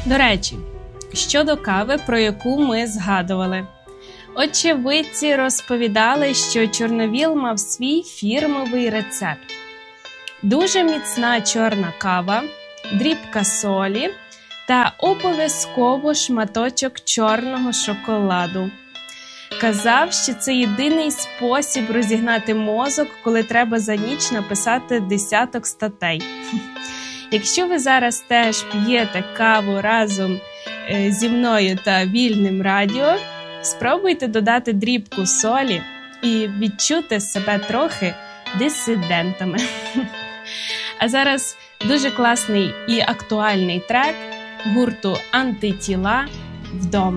До речі, щодо кави, про яку ми згадували. Очевидці розповідали, що Чорновіл мав свій фірмовий рецепт. Дуже міцна чорна кава, дрібка солі та обов'язково шматочок чорного шоколаду. Казав, що це єдиний спосіб розігнати мозок, коли треба за ніч написати десяток статей. Якщо ви зараз теж п'єте каву разом зі мною та Вільним радіо, спробуйте додати дрібку солі і відчути себе трохи дисидентами. А зараз дуже класний і актуальний трек гурту «Антитіла» «Вдома».